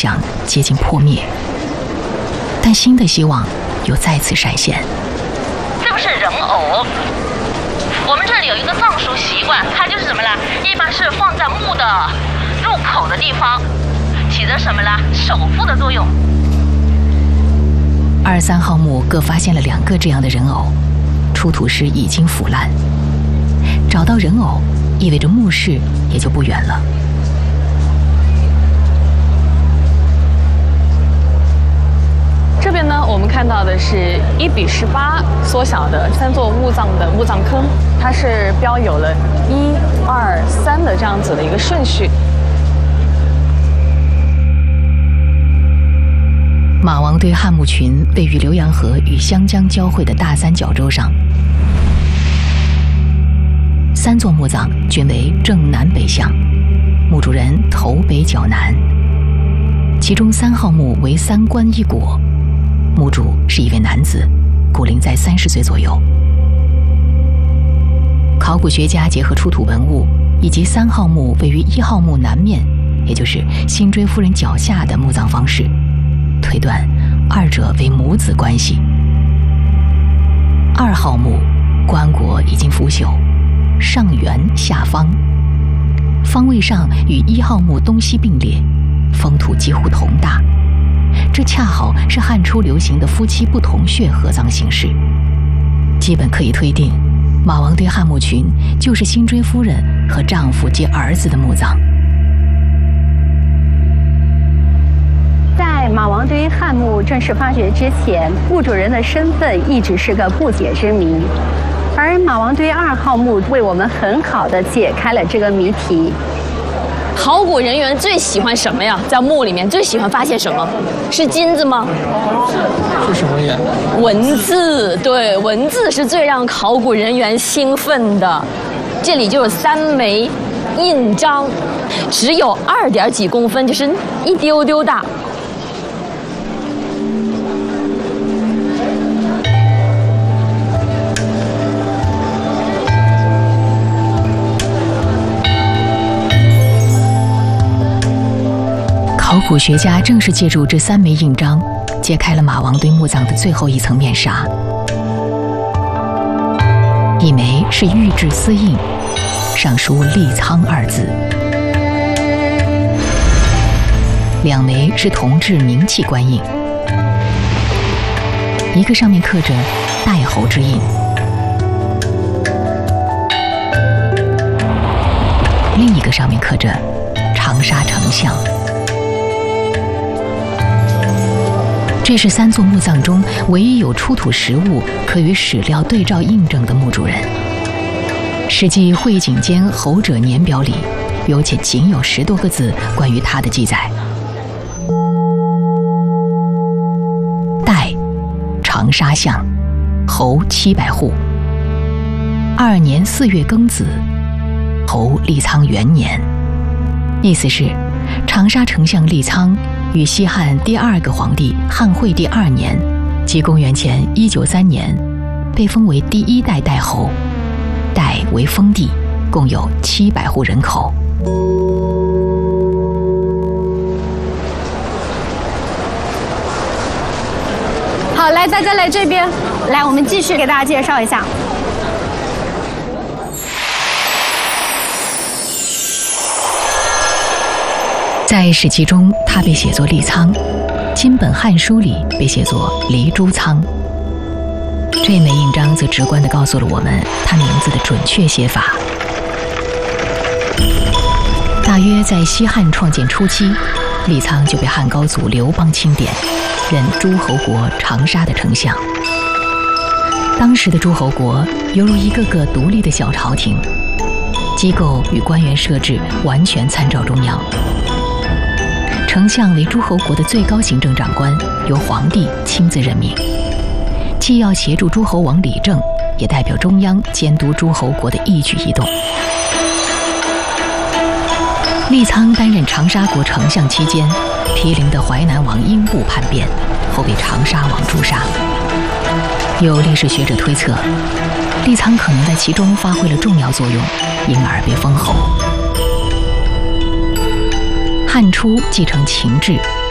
想接近破灭，但新的希望又再次闪现。 这不是人偶，我们这里有一个葬俗习惯，它就是什么呢？一般是放在墓的入口的地方，起着什么呢？守护的作用。 2、3号墓各发现了2个这样的人偶，出土时已经腐烂。找到人偶，意味着墓室也就不远了。 这边呢，我们看到的是1:18缩小的3座墓葬的墓葬坑，它是标有了1、2、3的这样子的一个顺序。 马王堆汉墓群位于浏阳河与湘江交汇的大三角洲上，3座墓葬均为正南北向，墓主人头北脚南。其中3号墓为3棺1椁，墓主是一位男子，骨龄在30岁左右。考古学家结合出土文物以及3号墓位于1号墓南面，也就是辛追夫人脚下的墓葬方式，推断2者为母子关系。2号墓棺椁已经腐朽，上圆下方，方位上与1号墓东西并列，封土几乎同大，这恰好是汉初流行的夫妻不同穴合葬形式。基本可以推定，马王堆汉墓群就是辛追夫人和丈夫及儿子的墓葬。 在马王堆汉墓正式发掘之前，墓主人的身份一直是个不解之谜，而马王堆2号墓为我们很好的解开了这个谜题。 考古人员最喜欢什么呀？在墓里面最喜欢发现什么？是金子吗？ 是什么呀？ 文字，对，文字是最让考古人员兴奋的。这里就有3枚印章，只有2点几公分，就是一丢丢大。 考古学家正是借助这3枚印章，揭开了马王堆墓葬的最后一层面纱。一枚是玉质丝印，上书“立苍”2字；2枚是铜制明器官印，一个上面刻着“代侯”之印，另一个上面刻着“长沙丞相”。这是3座墓葬中唯一有出土实物可与史料对照印证的墓主人。《史记·会景间侯者年表》里有且仅有10多个字关于他的记载。代，长沙相，侯700户。2年4月庚子，侯立苍元年。意思是，长沙丞相立苍与西汉第2个皇帝汉惠帝2年，即公元前193年，被封为第1代代侯，代为封地，共有700户人口。 好，来，大家来这边，来，我们继续给大家介绍一下。 在《史记》中，他被写作立苍；金本《汉书》里被写作黎朱苍。这枚印章则直观地告诉了我们他名字的准确写法。大约在西汉创建初期，立苍就被汉高祖刘邦钦点，任诸侯国长沙的丞相。当时的诸侯国犹如一个个独立的小朝廷，机构与官员设置完全参照中央。丞相为诸侯国的最高行政长官，由皇帝亲自任命，既要协助诸侯王理政，也代表中央监督诸侯国的一举一动。立苍担任长沙国丞相期间，毗邻的淮南王英布叛变，后被长沙王诛杀。有历史学者推测，立苍可能在其中发挥了重要作用，因而被封侯。汉初继承秦制，